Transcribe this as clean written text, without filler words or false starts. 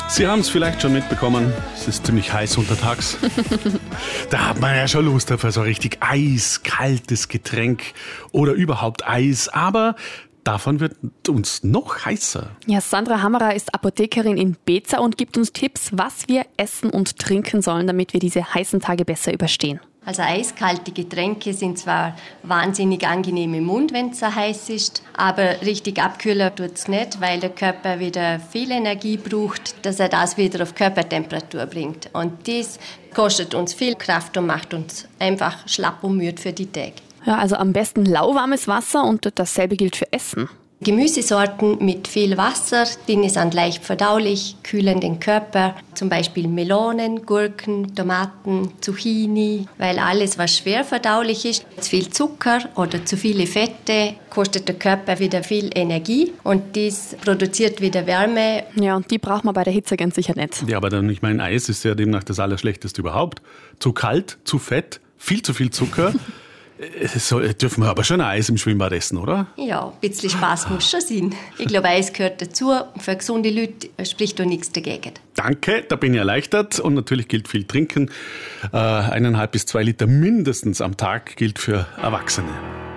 Sie haben es vielleicht schon mitbekommen, es ist ziemlich heiß untertags. Da hat man ja schon Lust auf so ein richtig eiskaltes Getränk oder überhaupt Eis, aber davon wird uns noch heißer. Ja, Sandra Hammerer ist Apothekerin in Beza und gibt uns Tipps, was wir essen und trinken sollen, damit wir diese heißen Tage besser überstehen. Also eiskalte Getränke sind zwar wahnsinnig angenehm im Mund, wenn es so heiß ist, aber richtig abkühlen tut es nicht, weil der Körper wieder viel Energie braucht, dass er das wieder auf Körpertemperatur bringt. Und das kostet uns viel Kraft und macht uns einfach schlapp und müde für die Tage. Ja, also am besten lauwarmes Wasser und dasselbe gilt für Essen. Gemüsesorten mit viel Wasser, die sind leicht verdaulich, kühlen den Körper. Zum Beispiel Melonen, Gurken, Tomaten, Zucchini. Weil alles, was schwer verdaulich ist, zu viel Zucker oder zu viele Fette, kostet der Körper wieder viel Energie und dies produziert wieder Wärme. Ja, und die braucht man bei der Hitze ganz sicher nicht. Ja, aber dann, ich meine, Eis ist ja demnach das Allerschlechteste überhaupt. Zu kalt, zu fett, viel zu viel Zucker. Dürfen wir aber schon ein Eis im Schwimmbad essen, oder? Ja, ein bisschen Spaß muss schon sein. Ich glaube, Eis gehört dazu. Für gesunde Leute spricht da nichts dagegen. Danke, da bin ich erleichtert. Und natürlich gilt viel trinken. 1,5 bis 2 Liter mindestens am Tag gilt für Erwachsene.